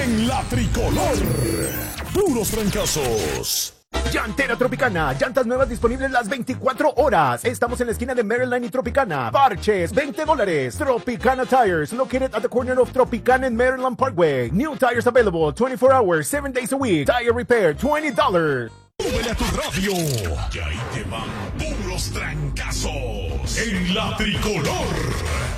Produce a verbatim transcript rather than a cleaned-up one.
en la tricolor. Puros trancazos. Llantera Tropicana, llantas nuevas disponibles las veinticuatro horas. Estamos en la esquina de Maryland y Tropicana. Parches, veinte dólares. Tropicana Tires, located at the corner of Tropicana and Maryland Parkway. New tires available twenty-four hours, seven days a week. Tire repair, twenty dollars. Súbele a tu radio. Que ahí te van puros trancazos. En la tricolor.